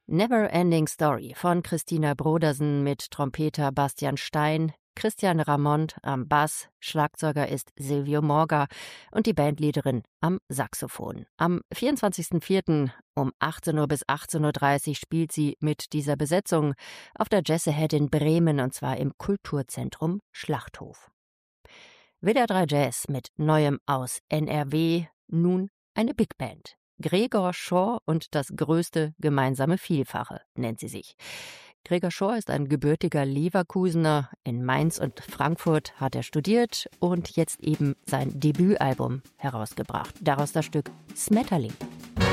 Never Ending Story von Christina Brodersen mit Trompeter Bastian Stein, Christian Ramond am Bass, Schlagzeuger ist Silvio Morga und die Bandleaderin am Saxophon. Am 24.04. um 18 Uhr bis 18.30 Uhr spielt sie mit dieser Besetzung auf der Jazz Ahead in Bremen und zwar im Kulturzentrum Schlachthof. WDR 3 Jazz mit Neuem aus NRW, nun eine Big Band. Gregor Schorr und das größte gemeinsame Vielfache nennt sie sich. Gregor Schorr ist ein gebürtiger Leverkusener. In Mainz und Frankfurt hat er studiert und jetzt eben sein Debütalbum herausgebracht. Daraus das Stück Smetterling.